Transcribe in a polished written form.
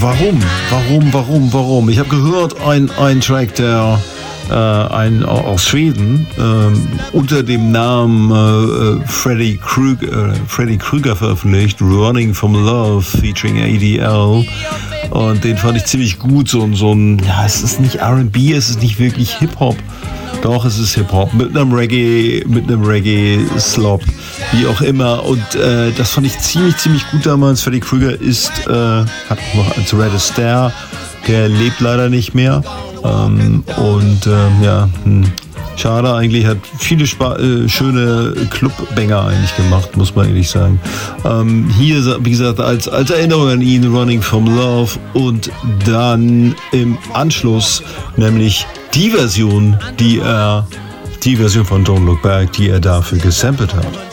Warum? Ich habe gehört, ein Track, der aus Schweden unter dem Namen Freddy Krueger veröffentlicht, Running from Love featuring ADL. Und den fand ich ziemlich gut. So ein, ja, es ist nicht R&B, es ist nicht wirklich Hip-Hop. Doch, es ist Hip-Hop mit einem Reggae-Slop, wie auch immer. Und das fand ich ziemlich gut damals. Freddy Krueger hat noch als Red Astaire, der lebt leider nicht mehr. Schade eigentlich, hat viele schöne Clubbanger eigentlich gemacht, muss man ehrlich sagen. Hier, wie gesagt, als Erinnerung an ihn, Running from Love, und dann im Anschluss nämlich die Version von Don't Look Back, die er dafür gesampelt hat.